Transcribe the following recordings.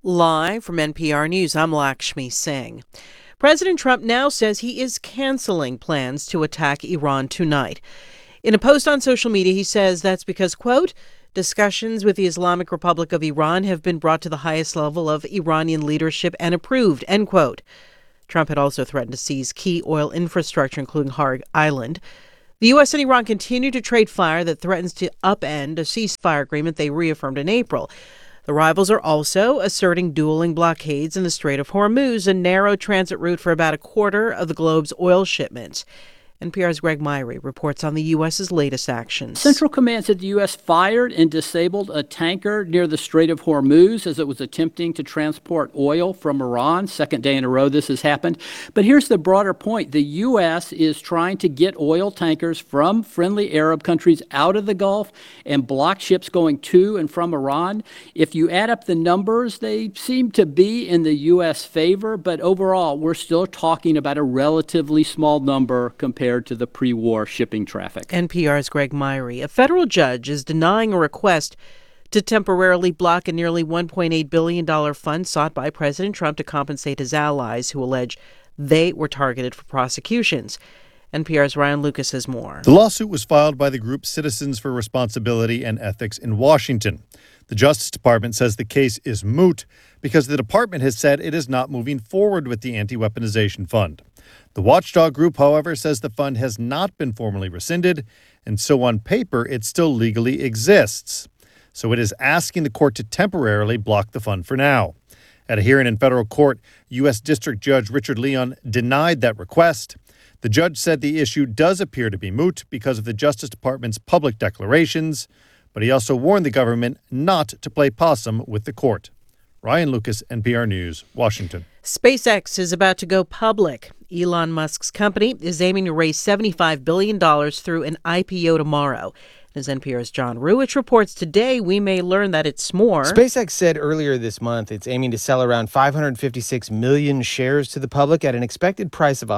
Live from NPR News, I'm Lakshmi Singh. President Trump now says he is canceling plans to attack Iran tonight. In a post on social media, he says that's because, quote, discussions with the Islamic Republic of Iran have been brought to the highest level of Iranian leadership and approved, end quote. Trump had also threatened to seize key oil infrastructure, including Harg Island. The U.S. and Iran continue to trade fire that threatens to upend a ceasefire agreement they reaffirmed in April. The rivals are also asserting dueling blockades in the Strait of Hormuz, a narrow transit route for about a quarter of the globe's oil shipments. NPR's Greg Myrie reports on the U.S.'s latest actions. Central Command said the U.S. fired and disabled a tanker near the Strait of Hormuz as it was attempting to transport oil from Iran. Second day in a row this has happened. But here's the broader point. The U.S. is trying to get oil tankers from friendly Arab countries out of the Gulf and block ships going to and from Iran. If you add up the numbers, they seem to be in the U.S. favor. But overall, we're still talking about a relatively small number compared to the pre-war shipping traffic. NPR's Greg Myrie. A federal judge is denying a request to temporarily block a nearly $1.8 billion fund sought by President Trump to compensate his allies who allege they were targeted for prosecutions. NPR's Ryan Lucas has more. The lawsuit was filed by the group Citizens for Responsibility and Ethics in Washington. The Justice Department says the case is moot because the department has said it is not moving forward with the anti-weaponization fund. The watchdog group, however, says the fund has not been formally rescinded, and so on paper it still legally exists. So it is asking the court to temporarily block the fund for now. At a hearing in federal court, U.S. District Judge Richard Leon denied that request. The judge said the issue does appear to be moot because of the Justice Department's public declarations, but he also warned the government not to play possum with the court. Ryan Lucas, NPR News, Washington. SpaceX is about to go public. Elon Musk's company is aiming to raise $75 billion through an IPO tomorrow. As NPR's John Ruwitch reports today, we may learn that it's more. SpaceX said earlier this month it's aiming to sell around 556 million shares to the public at an expected price of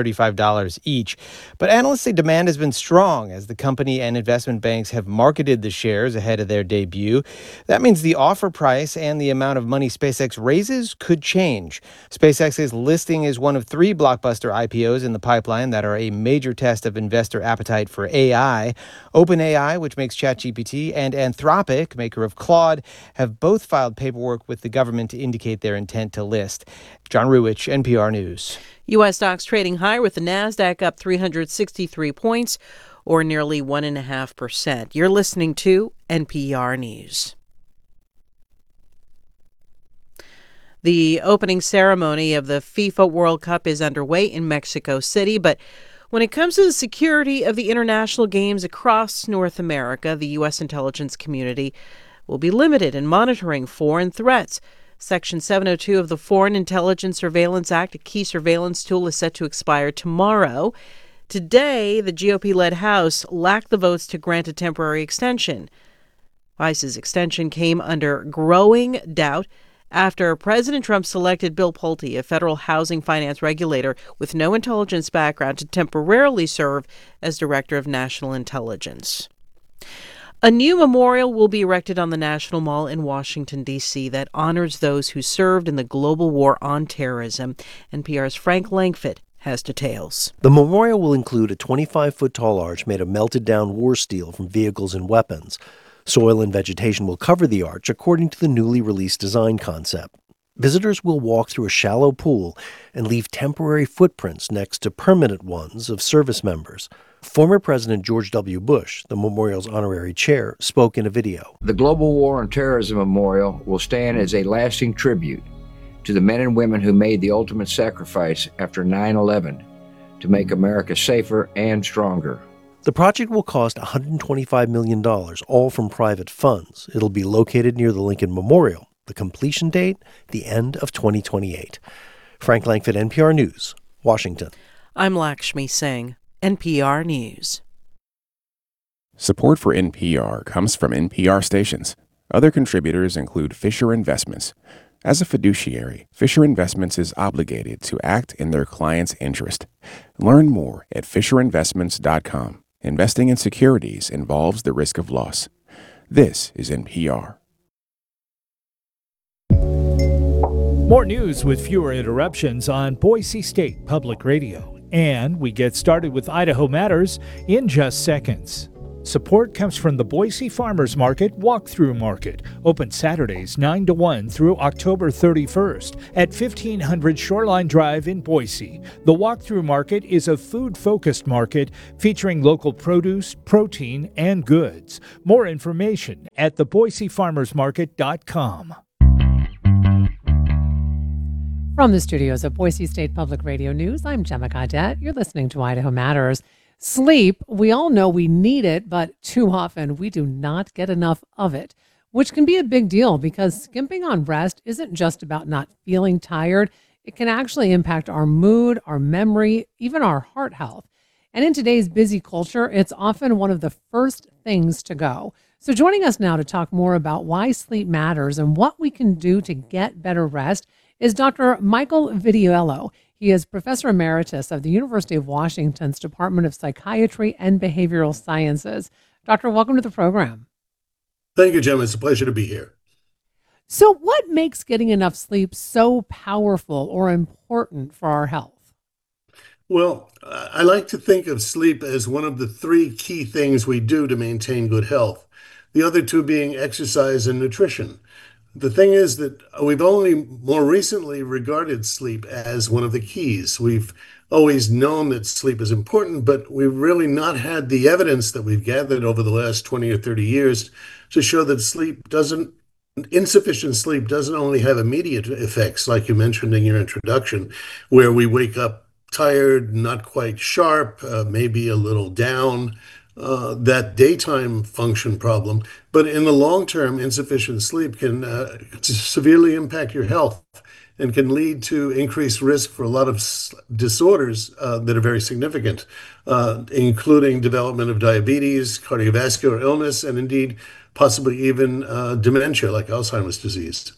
$135 each. But analysts say demand has been strong as the company and investment banks have marketed the shares ahead of their debut. That means the offer price and the amount of money SpaceX raises could change. SpaceX's listing is one of 3 blockbuster IPOs in the pipeline that are a major test of investor appetite for AI. OpenAI, which makes ChatGPT, and Anthropic, maker of Claude, have both filed paperwork with the government to indicate their intent to list. John Ruwitch, NPR News. U.S. stocks trading higher with the NASDAQ up 363 points, or nearly 1.5%. You're listening to NPR News. The opening ceremony of the FIFA World Cup is underway in Mexico City, but when it comes to the security of the international games across North America, the U.S. intelligence community will be limited in monitoring foreign threats. Section 702 of the Foreign Intelligence Surveillance Act, a key surveillance tool, is set to expire tomorrow. Today, the GOP-led House lacked the votes to grant a temporary extension. Vice's extension came under growing doubt after President Trump selected Bill Pulte, a federal housing finance regulator with no intelligence background, to temporarily serve as Director of National Intelligence. A new memorial will be erected on the National Mall in Washington, D.C. that honors those who served in the global war on terrorism. NPR's Frank Langfitt has details. The memorial will include a 25-foot-tall arch made of melted-down war steel from vehicles and weapons. Soil and vegetation will cover the arch according to the newly released design concept. Visitors will walk through a shallow pool and leave temporary footprints next to permanent ones of service members. Former President George W. Bush, the memorial's honorary chair, spoke in a video. The Global War on Terrorism Memorial will stand as a lasting tribute to the men and women who made the ultimate sacrifice after 9/11 to make America safer and stronger. The project will cost $125 million, all from private funds. It'll be located near the Lincoln Memorial. The completion date, the end of 2028. Frank Langfitt, NPR News, Washington. I'm Lakshmi Singh, NPR News. Support for NPR comes from NPR stations. Other contributors include Fisher Investments. As a fiduciary, Fisher Investments is obligated to act in their client's interest. Learn more at FisherInvestments.com. Investing in securities involves the risk of loss. This is NPR. More news with fewer interruptions on Boise State Public Radio. And we get started with Idaho Matters in just seconds. Support comes from the Boise Farmers Market Walkthrough Market, open Saturdays 9 to 1 through October 31st at 1500 Shoreline Drive in Boise. The Walkthrough Market is a food-focused market featuring local produce, protein, and goods. More information at theboisefarmersmarket.com. From the studios of Boise State Public Radio News, I'm Gemma Gaudette. You're listening to Idaho Matters. Sleep, we all know we need it, but too often we do not get enough of it, which can be a big deal because skimping on rest isn't just about not feeling tired. It can actually impact our mood, our memory, even our heart health. And in today's busy culture, it's often one of the first things to go. So joining us now to talk more about why sleep matters and what we can do to get better rest is Dr. Michael Vitiello. He is Professor Emeritus of the University of Washington's Department of Psychiatry and Behavioral Sciences. Doctor, welcome to the program. Thank you, Gemma. It's a pleasure to be here. So what makes getting enough sleep so powerful or important for our health? Well, I like to think of sleep as one of the three key things we do to maintain good health, the other two being exercise and nutrition. The thing is that we've only more recently regarded sleep as one of the keys. We've always known that sleep is important, but we've really not had the evidence that we've gathered over the last 20 or 30 years to show that insufficient sleep doesn't only have immediate effects, like you mentioned in your introduction, where we wake up tired, not quite sharp, maybe a little down, that daytime function problem. But in the long term, insufficient sleep can severely impact your health and can lead to increased risk for a lot of disorders that are very significant, including development of diabetes, cardiovascular illness, and indeed possibly even dementia like Alzheimer's disease.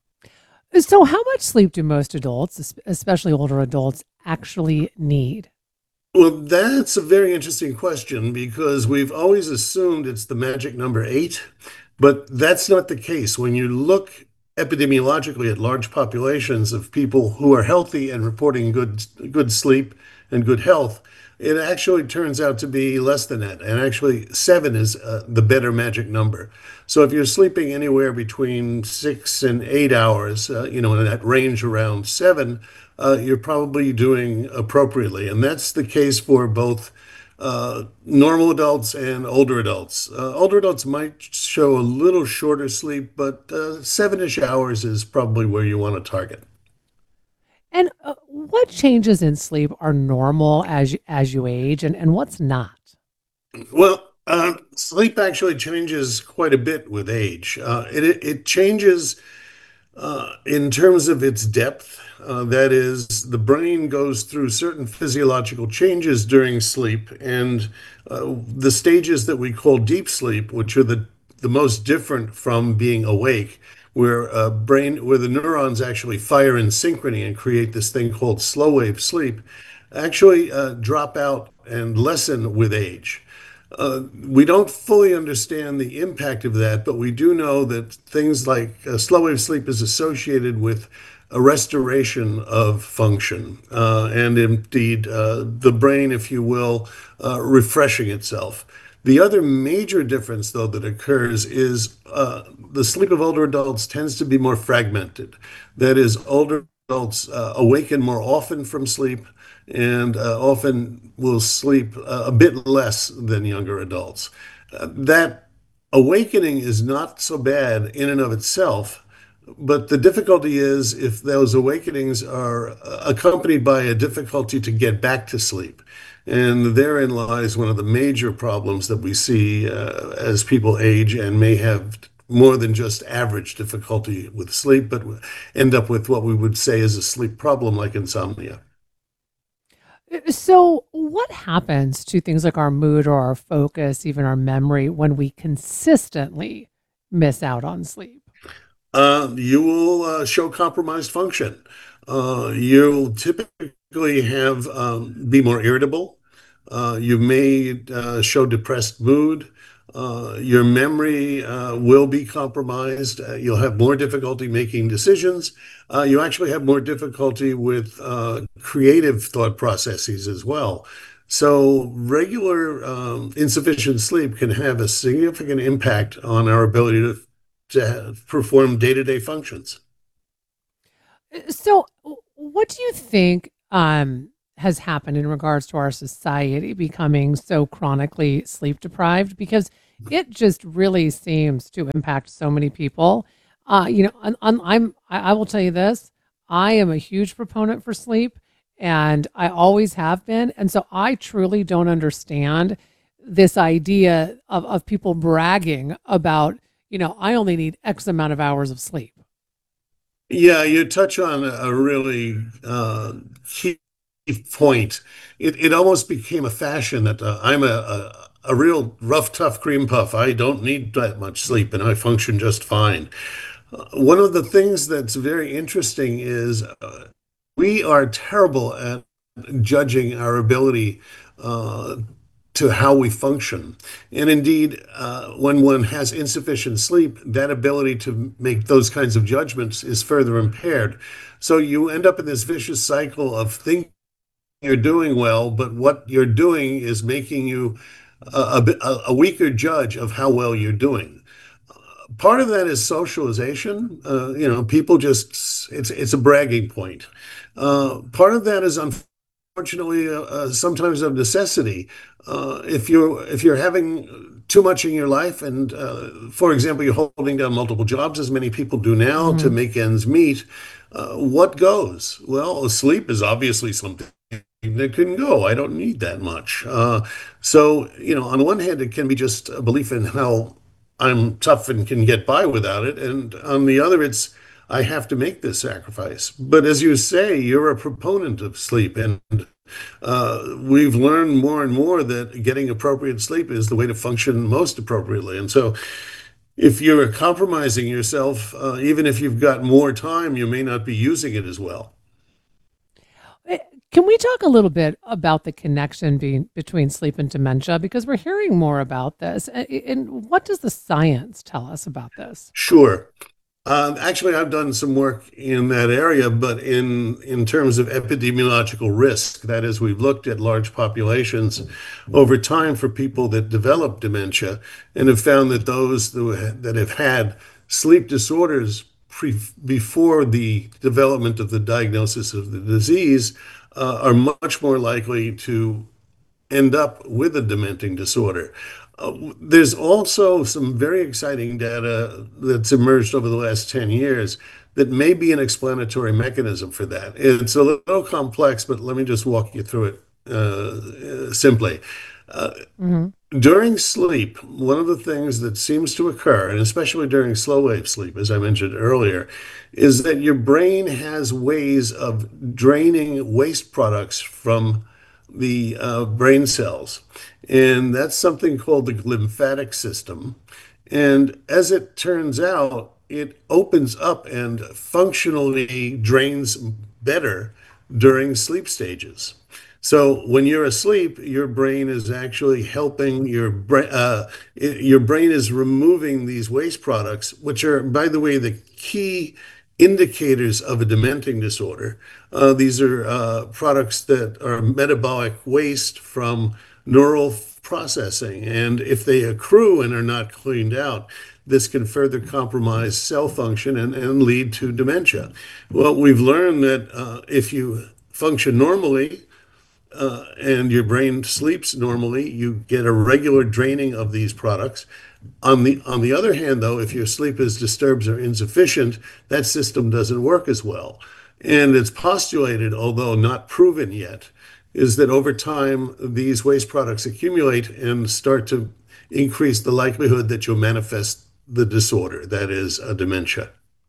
So how much sleep do most adults, especially older adults, actually need? Well, that's a very interesting question because we've always assumed it's the magic number 8, but that's not the case. When you look epidemiologically at large populations of people who are healthy and reporting good sleep and good health, it actually turns out to be less than that. And actually 7 is the better magic number. So if you're sleeping anywhere between 6 and 8 hours, in that range around 7, you're probably doing appropriately. And that's the case for both normal adults and older adults. Older adults might show a little shorter sleep, but 7-ish hours is probably where you want to target. And what changes in sleep are normal as you age, and what's not? Well, sleep actually changes quite a bit with age. It changes in terms of its depth. That is, the brain goes through certain physiological changes during sleep, and the stages that we call deep sleep, which are the most different from being awake, where the neurons actually fire in synchrony and create this thing called slow wave sleep, actually drop out and lessen with age. We don't fully understand the impact of that, but we do know that things like slow wave sleep is associated with a restoration of function, and indeed the brain, if you will, refreshing itself. The other major difference, though, that occurs is the sleep of older adults tends to be more fragmented. That is, older adults awaken more often from sleep and often will sleep a bit less than younger adults. That awakening is not so bad in and of itself, but the difficulty is if those awakenings are accompanied by a difficulty to get back to sleep. And therein lies one of the major problems that we see as people age and may have more than just average difficulty with sleep, but end up with what we would say is a sleep problem like insomnia. So what happens to things like our mood or our focus, even our memory, when we consistently miss out on sleep? You will show compromised function. You'll typically be more irritable. You may show depressed mood. Your memory will be compromised. You'll have more difficulty making decisions. You actually have more difficulty with creative thought processes as well. So, regular insufficient sleep can have a significant impact on our ability to perform day-to-day functions. So, what do you think has happened in regards to our society becoming so chronically sleep deprived? Because it just really seems to impact so many people. I will tell you this: I am a huge proponent for sleep, and I always have been. And so, I truly don't understand this idea of people bragging about, I only need X amount of hours of sleep. Yeah, you touch on a really key point. It almost became a fashion that I'm a real rough, tough cream puff. I don't need that much sleep and I function just fine. One of the things that's very interesting is we are terrible at judging our ability uh, to how we function. And indeed, when one has insufficient sleep, that ability to make those kinds of judgments is further impaired. So you end up in this vicious cycle of thinking you're doing well, but what you're doing is making you a weaker judge of how well you're doing. Part of that is socialization. People just it's a bragging point. Part of that is unfortunately sometimes of necessity. If you're having too much in your life, and for example, you're holding down multiple jobs, as many people do now, to Mhm. make ends meet, what goes? Well, sleep is obviously something that can go. I don't need that much. So, on the one hand, it can be just a belief in how I'm tough and can get by without it. And on the other, it's I have to make this sacrifice. But as you say, you're a proponent of sleep. And we've learned more and more that getting appropriate sleep is the way to function most appropriately. And so if you're compromising yourself, even if you've got more time, you may not be using it as well. Eh, Can we talk a little bit about the connection between sleep and dementia? Because we're hearing more about this. And what does the science tell us about this? Sure. Actually, I've done some work in that area, but in terms of epidemiological risk, that is, we've looked at large populations over time for people that develop dementia and have found that those that have had sleep disorders before the development of the diagnosis of the disease are much more likely to end up with a dementing disorder. There's also some very exciting data that's emerged over the last 10 years that may be an explanatory mechanism for that. It's a little complex, but let me just walk you through it simply. Uh, Hmm. During sleep, one of the things that seems to occur, and especially during slow wave sleep, as I mentioned earlier, is that your brain has ways of draining waste products from the brain cells. And that's something called the lymphatic system. And as it turns out, it opens up and functionally drains better during sleep stages. So when you're asleep, your brain is actually helping your brain is removing these waste products, which are, by the way, the key indicators of a dementing disorder. These are products that are metabolic waste from neural processing, and if they accrue and are not cleaned out, this can further compromise cell function and lead to dementia. Well, we've learned that if you function normally, and your brain sleeps normally, you get a regular draining of these products. On the other hand, though, if your sleep is disturbed or insufficient, that system doesn't work as well. And it's postulated, although not proven yet, is that over time these waste products accumulate and start to increase the likelihood that you'll manifest the disorder, that is, a dementia.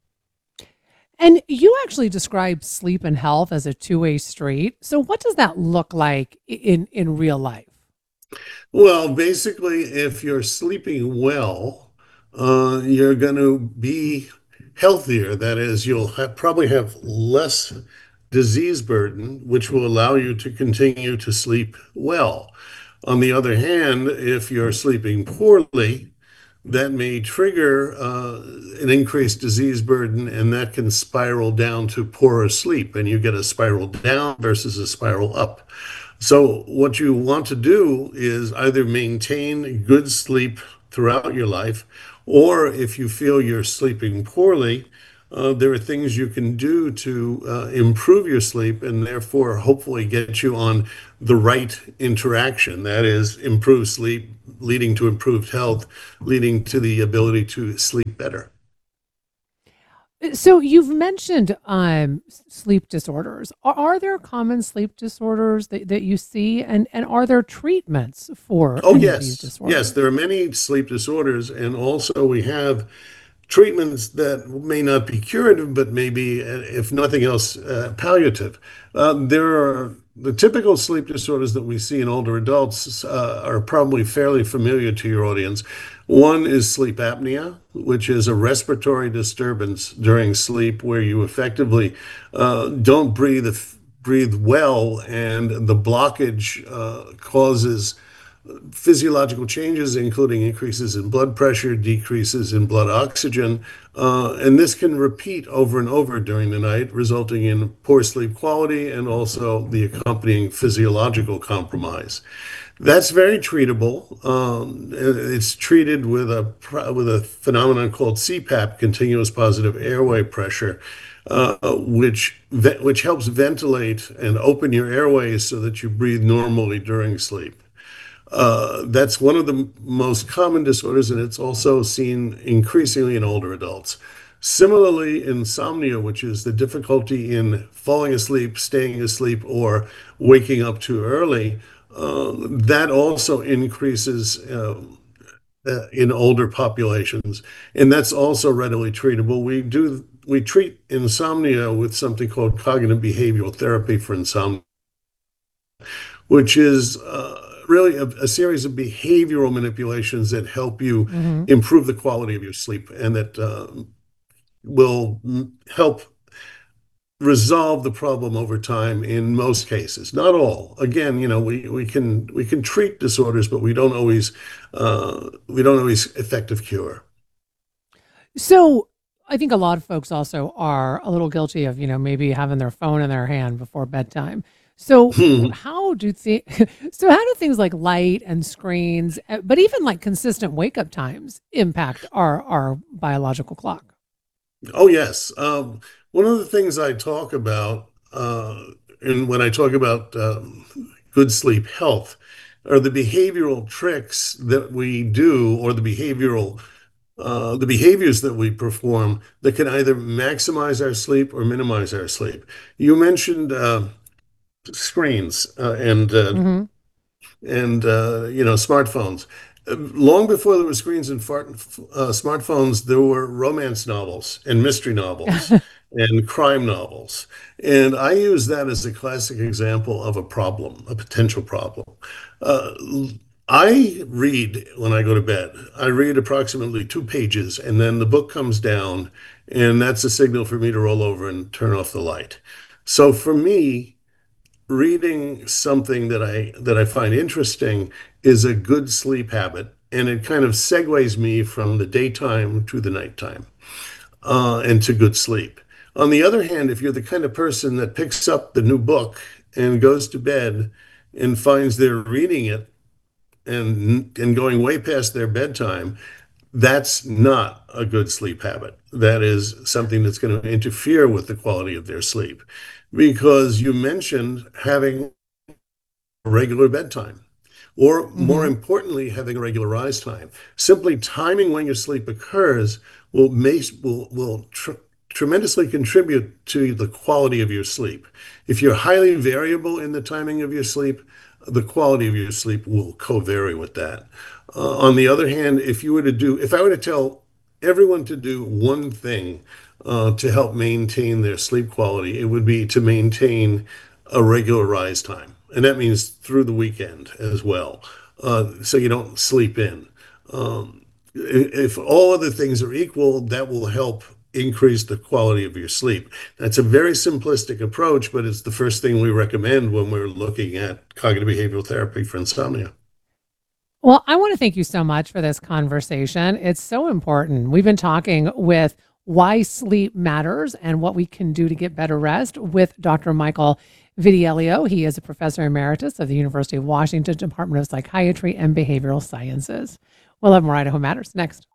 And you actually describe sleep and health as a two-way street. So what does that look like in real life? Well, basically, if you're sleeping well, you're going to be healthier. That is, probably have less disease burden, which will allow you to continue to sleep well. On the other hand, if you're sleeping poorly, that may trigger an increased disease burden, and that can spiral down to poorer sleep, and you get a spiral down versus a spiral up. So, what you want to do is either maintain good sleep throughout your life, or if you feel you're sleeping poorly, there are things you can do to improve your sleep and therefore hopefully get you on the right interaction. That is, improved sleep leading to improved health, leading to the ability to sleep better. So you've mentioned sleep disorders. Are there common sleep disorders that you see, and are there treatments for Oh, any of these yes. disorders? Yes, there are many sleep disorders, and also we have treatments that may not be curative, but maybe, if nothing else, palliative. There are the typical sleep disorders that we see in older adults are probably fairly familiar to your audience. One is sleep apnea, which is a respiratory disturbance during sleep where you effectively don't breathe well, and the blockage causes physiological changes, including increases in blood pressure, decreases in blood oxygen, and this can repeat over and over during the night, resulting in poor sleep quality and also the accompanying physiological compromise. That's very treatable. It's treated with a phenomenon called CPAP, continuous positive airway pressure, which helps ventilate and open your airways so that you breathe normally during sleep. That's one of the most common disorders, and it's also seen increasingly in older adults. Similarly, insomnia, which is the difficulty in falling asleep, staying asleep, or waking up too early, that also increases in older populations, and that's also readily treatable. We treat insomnia with something called cognitive behavioral therapy for insomnia, which is really a series of behavioral manipulations that help you improve the quality of your sleep, and that will help resolve the problem over time in most cases, not all. Again, we can treat disorders, but we don't always effective cure. So I think a lot of folks also are a little guilty of, maybe having their phone in their hand before bedtime. So how do things like light and screens, but even like consistent wake up times impact our biological clock? Oh, yes. One of the things I talk about, and when I talk about good sleep health, are the behavioral tricks that we do, or the behaviors that we perform that can either maximize our sleep or minimize our sleep. You mentioned screens and smartphones. Long before there were screens and smartphones, there were romance novels and mystery novels and crime novels. And I use that as a classic example of a problem, a potential problem. Uh, I read when I go to bed. I read approximately 2 pages, and then the book comes down, and that's a signal for me to roll over and turn off the light. So for me, reading something that I find interesting is a good sleep habit, and it kind of segues me from the daytime to the nighttime, and to good sleep. On the other hand, if you're the kind of person that picks up the new book and goes to bed and finds they're reading it and going way past their bedtime, that's not a good sleep habit. That is something that's going to interfere with the quality of their sleep. Because you mentioned having a regular bedtime, or more Hmm. importantly, having a regular rise time. Simply timing when your sleep occurs will tremendously contribute to the quality of your sleep. If you're highly variable in the timing of your sleep, the quality of your sleep will co-vary with that. On the other hand, if I were to tell everyone to do one thing to help maintain their sleep quality, it would be to maintain a regular rise time. And that means through the weekend as well, so you don't sleep in. If all other things are equal, that will help increase the quality of your sleep. That's a very simplistic approach, but it's the first thing we recommend when we're looking at cognitive behavioral therapy for insomnia. Well, I want to thank you so much for this conversation. It's so important. We've been talking with why sleep matters and what we can do to get better rest with Dr. Michael Vidiello. He is a professor emeritus of the University of Washington Department of Psychiatry and Behavioral Sciences. We'll have more Idaho Matters next.